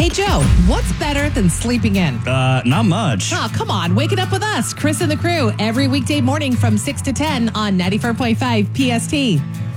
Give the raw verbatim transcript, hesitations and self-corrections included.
Hey, Joe, what's better than sleeping in? Uh, not much. Oh, come on. Wake it up with us, Chris and the crew, every weekday morning from six to ten on ninety-four point five P S T.